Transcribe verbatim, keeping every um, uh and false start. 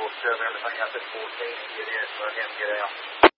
shove everything up at fourteen and get in, let him get out.